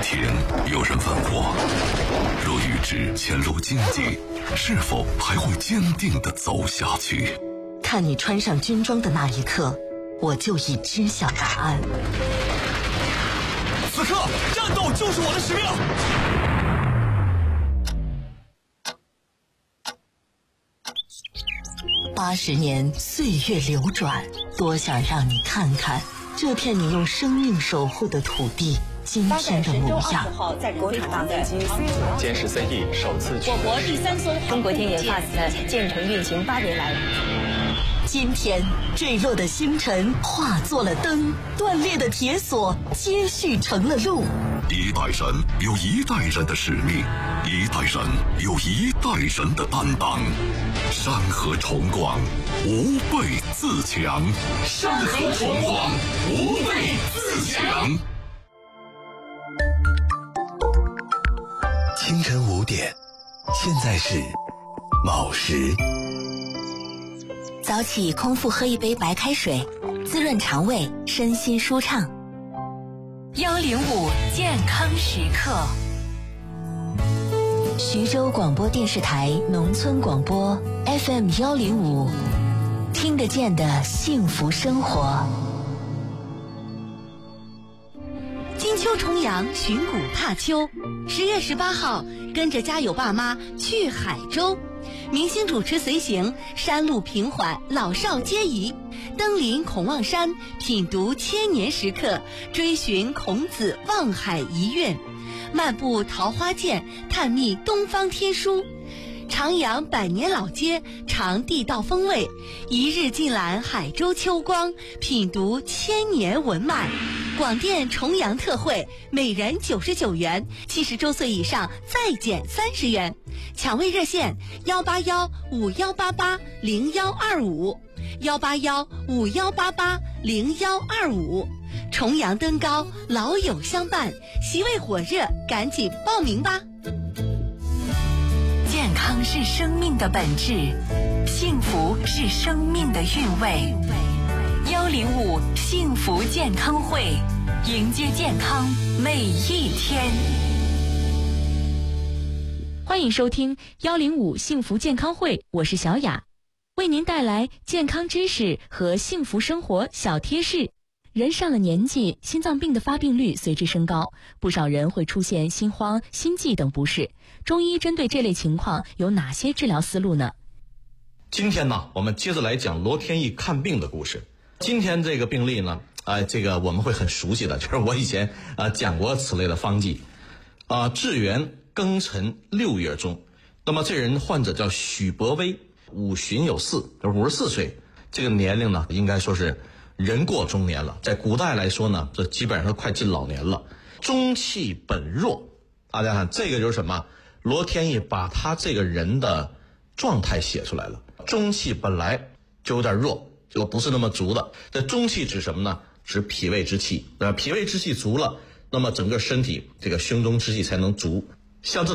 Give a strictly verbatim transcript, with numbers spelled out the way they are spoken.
天有人问我，若与之前路荆棘，是否还会坚定地走下去？ 看你穿上军装的那一刻，我就已知晓答案。 此刻，战斗就是我的使命。 八十年岁月流转，多想让你看看这片你用生命守护的土地今天的模样。 国产大飞机歼十三 E 首次我国第三艘中国天研 FAST 建成运行八年来， 今天坠落的星辰化作了灯，断裂的铁索接续成了路。 一代人有一代人的使命，一代人有一代人的担当。山河重光，无畏自强。山河重光，无畏自强。 清晨五点，现在是卯时。 早起空腹喝一杯白开水，滋润肠胃，身心舒畅。 幺零五健康时刻。 徐州广播电视台农村广播 F M 幺零五，听得见的幸福生活。 金秋重阳，寻古踏秋。十月十八号，跟着家有爸妈去海州，明星主持随行，山路平缓，老少皆宜。登临孔望山，品读千年石刻，追寻孔子望海遗愿，漫步桃花涧，探秘东方天书。徜徉百年老街，尝地道风味，一日尽览海州秋光，品读千年文脉。广电重阳特惠，每人九十九元，七十周岁以上再减三十元。抢位热线：幺八幺五幺八八零幺二五，幺八幺五幺八八零幺二五。重阳登高，老友相伴，席位火热，赶紧报名吧！ 健康是生命的本质，幸福是生命的韵味。幺零五幸福健康会，迎接健康每一天。 欢迎收听幺零五幸福健康会，我是小雅，为您带来健康知识和幸福生活小贴士。人上了年纪，心脏病的发病率随之升高，不少人会出现心慌、心悸等不适。中医针对这类情况有哪些治疗思路呢？ 今天呢，我们接着来讲罗天益看病的故事。今天这个病例呢，呃，这个我们会很熟悉的，就是我以前呃讲过此类的方剂。啊、呃，至元庚辰六月中，那么这人患者叫许伯威，五旬有四，就是五十四岁，这个年龄呢，应该说是人过中年了。在古代来说呢，这基本上快进老年了。中气本弱，大家看这个就是什么？罗天益把他这个人的状态写出来了。中气本来就有点弱，就不是那么足的。这中气指什么呢？指脾胃之气。那脾胃之气足了，那么整个身体这个胸中之气才能足。像这